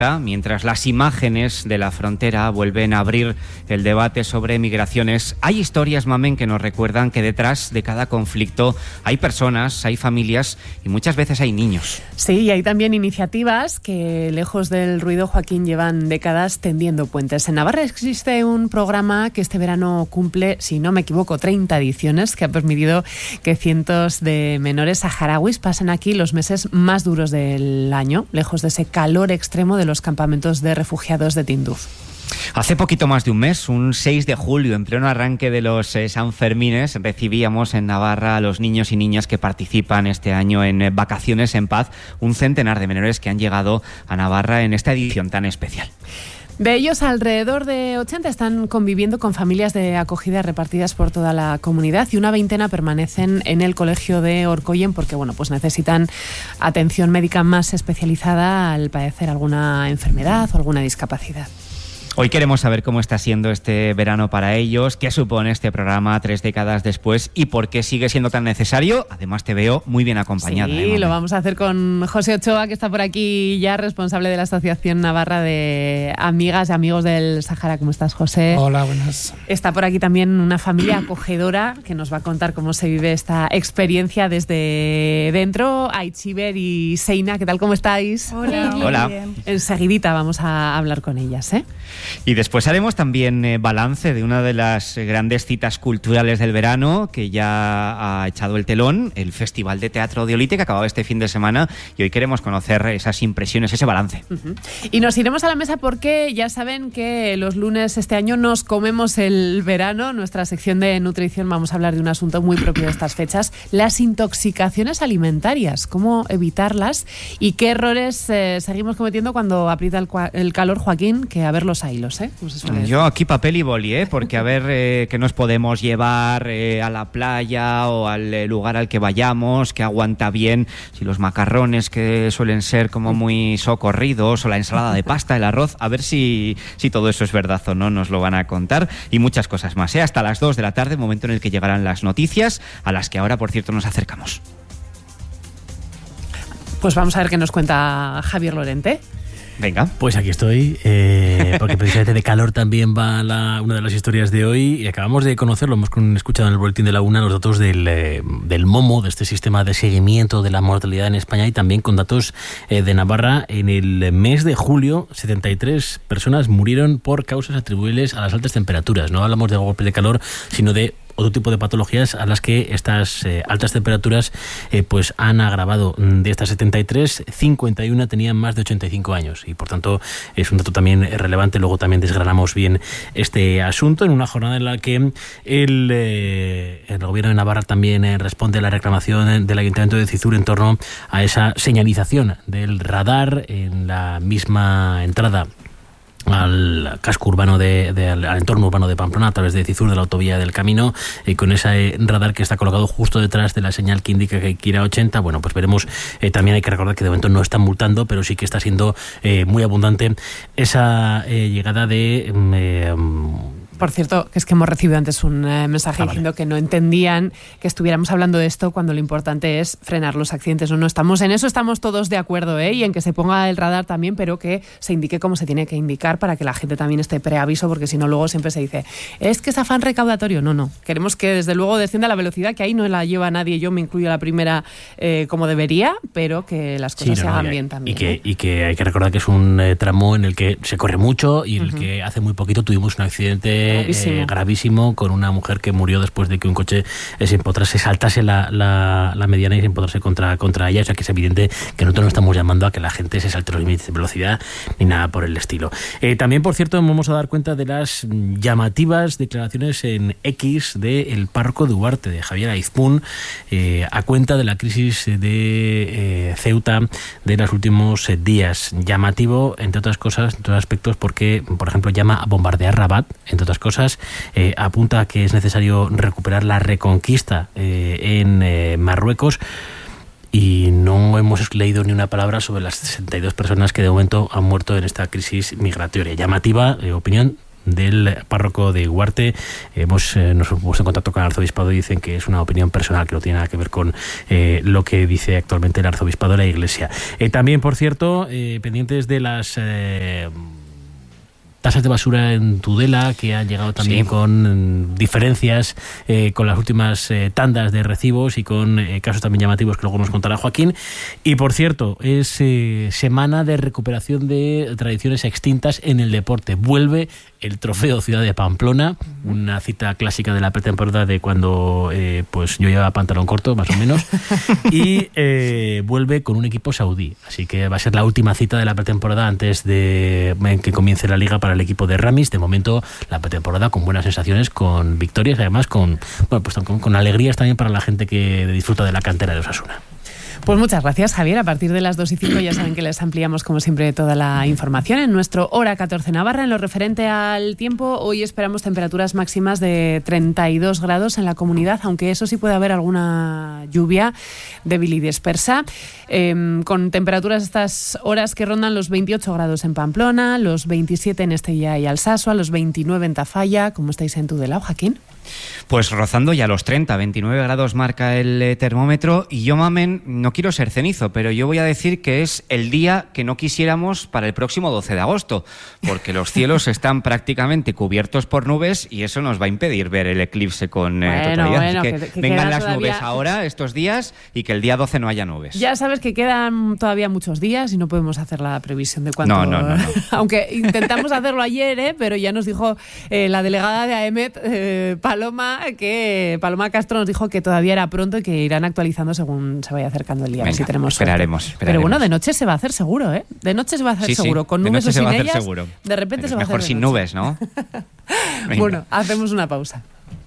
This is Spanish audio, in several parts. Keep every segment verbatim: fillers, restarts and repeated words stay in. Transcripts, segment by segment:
Mientras las imágenes de la frontera vuelven a abrir el debate sobre migraciones, hay historias, Mamen, que nos recuerdan que detrás de cada conflicto hay personas, hay familias y muchas veces hay niños. Sí, y hay también iniciativas que, lejos del ruido, Joaquín, llevan décadas tendiendo puentes. En Navarra existe un programa que este verano cumple, si no me equivoco, treinta ediciones, que ha permitido que cientos de menores saharauis pasen aquí los meses más duros del año, lejos de ese calor extremo de los campamentos de refugiados de Tinduf. Hace poquito más de un mes, un seis de julio, en pleno arranque de los eh, Sanfermines, recibíamos en Navarra a los niños y niñas que participan este año en eh, Vacaciones en Paz, un centenar de menores que han llegado a Navarra en esta edición tan especial. De ellos, alrededor de ochenta están conviviendo con familias de acogida repartidas por toda la comunidad y una veintena permanecen en el colegio de Orcoyen porque bueno, pues necesitan atención médica más especializada al padecer alguna enfermedad o alguna discapacidad. Hoy queremos saber cómo está siendo este verano para ellos, qué supone este programa tres décadas después y por qué sigue siendo tan necesario. Además, te veo muy bien acompañada. Sí, ¿eh, lo vamos a hacer con José Ochoa, que está por aquí ya, responsable de la Asociación Navarra de Amigas y Amigos del Sahara. ¿Cómo estás, José? Hola, buenas. Está por aquí también una familia acogedora que nos va a contar cómo se vive esta experiencia desde dentro. Aichiber y Seina, ¿qué tal? ¿Cómo estáis? Hola. Hola. Enseguidita vamos a hablar con ellas, ¿eh? Y después haremos también eh, balance de una de las grandes citas culturales del verano que ya ha echado el telón, el Festival de Teatro de Olite, que acababa este fin de semana, y hoy queremos conocer esas impresiones, ese balance. Uh-huh. Y nos iremos a la mesa porque ya saben que los lunes este año nos comemos el verano. Nuestra sección de nutrición vamos a hablar de un asunto muy propio de estas fechas, las intoxicaciones alimentarias, cómo evitarlas y qué errores eh, seguimos cometiendo cuando aprieta el, el calor, Joaquín, que a ver los hilos, ¿eh? Yo aquí papel y boli, ¿eh? Porque a ver eh, qué nos podemos llevar eh, a la playa o al eh, lugar al que vayamos, que aguanta bien, si los macarrones que suelen ser como muy socorridos o la ensalada de pasta, el arroz, a ver si, si todo eso es verdad o no, nos lo van a contar y muchas cosas más, ¿eh? Hasta las dos de la tarde, momento en el que llegarán las noticias, a las que ahora, por cierto, nos acercamos. Pues vamos a ver qué nos cuenta Javier Lorente. Venga. Pues aquí estoy, eh, porque precisamente de calor también va la, una de las historias de hoy y acabamos de conocerlo, hemos escuchado en el boletín de la UNA los datos del, eh, del MOMO, de este sistema de seguimiento de la mortalidad en España y también con datos eh, de Navarra. En el mes de julio, setenta y tres personas murieron por causas atribuibles a las altas temperaturas. No hablamos de golpe de calor, sino de otro tipo de patologías a las que estas eh, altas temperaturas eh, pues han agravado. De estas setenta y tres, cincuenta y uno tenían más de ochenta y cinco años y por tanto es un dato también relevante. Luego también desgranamos bien este asunto en una jornada en la que el, eh, el gobierno de Navarra también eh, responde a la reclamación del Ayuntamiento de Cizur en torno a esa señalización del radar en la misma entrada al casco urbano de, de al, al entorno urbano de Pamplona a través de Cizur, de la autovía del Camino, y con ese radar que está colocado justo detrás de la señal que indica que hay que ir a ochenta. Bueno, pues veremos, eh, también hay que recordar que de momento no están multando, pero sí que está siendo eh, muy abundante esa eh, llegada de eh, Por cierto, que es que hemos recibido antes un eh, mensaje ah, diciendo vale. que no entendían que estuviéramos hablando de esto cuando lo importante es frenar los accidentes. No, no estamos en eso, estamos todos de acuerdo, ¿eh? Y en que se ponga el radar también, pero que se indique cómo se tiene que indicar para que la gente también esté preaviso, porque si no luego siempre se dice, es que es afán recaudatorio. No, no. Queremos que desde luego descienda la velocidad, que ahí no la lleva nadie, yo me incluyo la primera eh, como debería, pero que las cosas sí, no, se hagan no, bien también. Y que, ¿eh? y que hay que recordar que es un eh, tramo en el que se corre mucho y en uh-huh. el que hace muy poquito tuvimos un accidente Gravísimo. Eh, gravísimo con una mujer que murió después de que un coche eh, se empotrase, saltase la, la, la mediana y se empotrase contra, contra ella. O sea que es evidente que nosotros no estamos llamando a que la gente se salte los límites de velocidad ni nada por el estilo. Eh, también, por cierto, vamos a dar cuenta de las llamativas declaraciones en X del párroco de Ugarte, de Javier Aizpún, eh, a cuenta de la crisis de eh, Ceuta de los últimos eh, días. Llamativo, entre otras cosas, en otros aspectos, porque, por ejemplo, llama a bombardear Rabat, entre otras cosas. Eh, apunta a que es necesario recuperar la reconquista eh, en eh, Marruecos y no hemos leído ni una palabra sobre las sesenta y dos personas que de momento han muerto en esta crisis migratoria. Llamativa eh, opinión del párroco de Huarte. Hemos, eh, nos hemos puesto en contacto con el arzobispado y dicen que es una opinión personal, que no tiene nada que ver con eh, lo que dice actualmente el arzobispado de la Iglesia. Eh, también, por cierto, eh, pendientes de las... Eh, tasas de basura en Tudela, que han llegado también sí. con diferencias eh, con las últimas eh, tandas de recibos y con eh, casos también llamativos que luego nos contará Joaquín. Y por cierto, es eh, semana de recuperación de tradiciones extintas en el deporte. Vuelve el Trofeo Ciudad de Pamplona, una cita clásica de la pretemporada de cuando eh, pues yo llevaba pantalón corto, más o menos, y eh, vuelve con un equipo saudí. Así que va a ser la última cita de la pretemporada antes de que comience la liga para el equipo de Ramis. De momento, la pretemporada con buenas sensaciones, con victorias, además con, bueno, pues con, con alegrías también para la gente que disfruta de la cantera de Osasuna. Pues muchas gracias, Javier. A partir de las dos y cinco ya saben que les ampliamos, como siempre, toda la información en nuestro Hora catorce Navarra. En lo referente al tiempo, hoy esperamos temperaturas máximas de treinta y dos grados en la comunidad, aunque eso sí puede haber alguna lluvia débil y dispersa, eh, con temperaturas estas horas que rondan los veintiocho grados en Pamplona, los veintisiete en Estella y Alsasua, los veintinueve en Tafalla. ¿Cómo estáis en Tudela, Joaquín? Pues rozando ya los treinta, veintinueve grados marca el eh, termómetro. Y yo, mamen, no quiero ser cenizo, pero yo voy a decir que es el día que no quisiéramos para el próximo doce de agosto, porque los cielos están prácticamente cubiertos por nubes y eso nos va a impedir ver el eclipse con eh, bueno, totalidad. Bueno, Así que, que, que vengan las todavía... nubes ahora, estos días, y que el día doce no haya nubes. Ya sabes que quedan todavía muchos días y no podemos hacer la previsión de cuánto... No, no, no. no. Aunque intentamos hacerlo ayer, ¿eh? Pero ya nos dijo eh, la delegada de A E M E T, eh, Paloma, que Paloma Castro nos dijo que todavía era pronto y que irán actualizando según se vaya acercando el día. Venga, si tenemos esperaremos, esperaremos. Pero bueno, de noche se va a hacer seguro, ¿eh? De noche se va a hacer sí, seguro. Sí. Con de nubes o se sin va a hacer ellas, seguro. de repente Pero se va a hacer mejor sin nubes, ¿no? Bueno, hacemos una pausa.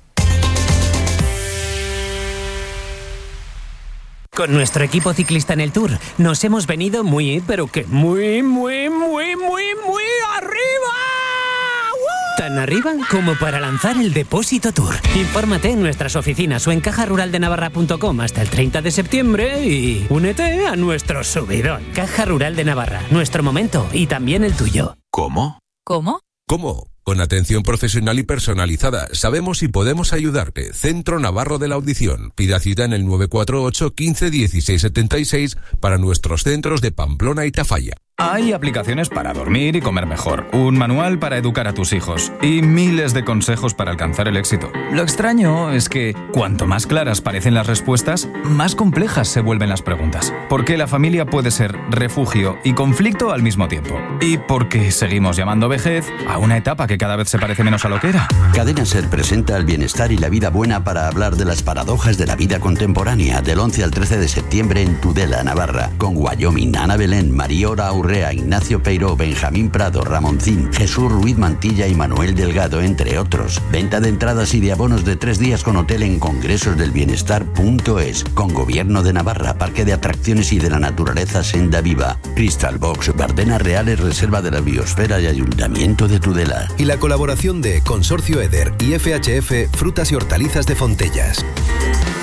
Con nuestro equipo ciclista en el Tour nos hemos venido muy, pero que muy, muy, muy, muy, muy arriba. ¡Woo! Tan arriba como para lanzar el Depósito Tour. Infórmate en nuestras oficinas o en caja rural de navarra punto com hasta el treinta de septiembre y únete a nuestro subidón. Caja Rural de Navarra, nuestro momento y también el tuyo. ¿Cómo? ¿Cómo? ¿Cómo? Con atención profesional y personalizada. Sabemos si podemos ayudarte. Centro Navarro de la Audición. Pida cita en el nueve cuatro ocho, quince, dieciséis setenta y seis para nuestros centros de Pamplona y Tafalla. Hay aplicaciones para dormir y comer mejor, un manual para educar a tus hijos y miles de consejos para alcanzar el éxito. Lo extraño es que cuanto más claras parecen las respuestas, más complejas se vuelven las preguntas. Porque la familia puede ser refugio y conflicto al mismo tiempo. Y porque seguimos llamando vejez a una etapa que cada vez se parece menos a lo que era. Cadena SER presenta el bienestar y la vida buena para hablar de las paradojas de la vida contemporánea del once al trece de septiembre en Tudela, Navarra, con Wyoming, Ana Belén, Mariora Urrea, Ignacio Peiró, Benjamín Prado, Ramoncín, Jesús Ruiz Mantilla y Manuel Delgado, entre otros. Venta de entradas y de abonos de tres días con hotel en congresosdelbienestar punto es, con Gobierno de Navarra, Parque de Atracciones y de la Naturaleza Senda Viva, Crystal Box, Bardenas Reales, Reserva de la Biosfera y Ayuntamiento de Tudela. Y la colaboración de Consorcio Eder y F H F Frutas y Hortalizas de Fontellas.